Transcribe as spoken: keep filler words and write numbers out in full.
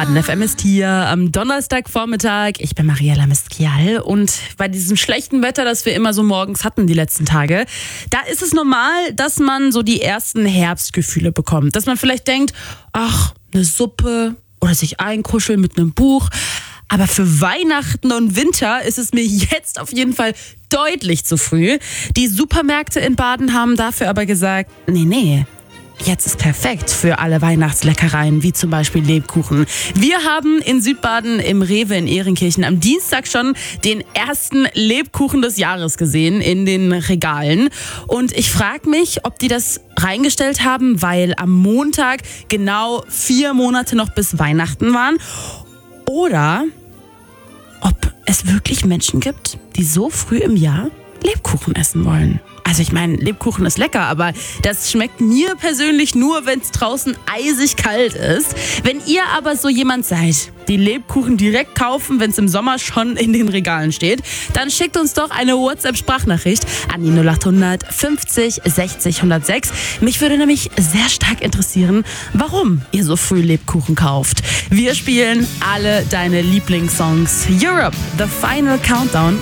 Baden F M ist hier am Donnerstagvormittag. Ich bin Mariella Miskial und bei diesem schlechten Wetter, das wir immer so morgens hatten die letzten Tage, da ist es normal, dass man so die ersten Herbstgefühle bekommt. Dass man vielleicht denkt, ach, eine Suppe oder sich einkuscheln mit einem Buch. Aber für Weihnachten und Winter ist es mir jetzt auf jeden Fall deutlich zu früh. Die Supermärkte in Baden haben dafür aber gesagt, nee, nee. Jetzt ist perfekt für alle Weihnachtsleckereien, wie zum Beispiel Lebkuchen. Wir haben in Südbaden im Rewe in Ehrenkirchen am Dienstag schon den ersten Lebkuchen des Jahres gesehen in den Regalen. Und ich frage mich, ob die das reingestellt haben, weil am Montag genau vier Monate noch bis Weihnachten waren. Oder ob es wirklich Menschen gibt, die so früh im Jahr Lebkuchen essen wollen. Also ich meine, Lebkuchen ist lecker, aber das schmeckt mir persönlich nur, wenn es draußen eisig kalt ist. Wenn ihr aber so jemand seid, die Lebkuchen direkt kaufen, wenn es im Sommer schon in den Regalen steht, dann schickt uns doch eine WhatsApp-Sprachnachricht an die null acht hundert fünfzig sechzig hundertsechs. Mich würde nämlich sehr stark interessieren, warum ihr so früh Lebkuchen kauft. Wir spielen alle deine Lieblingssongs. Europe, The Final Countdown.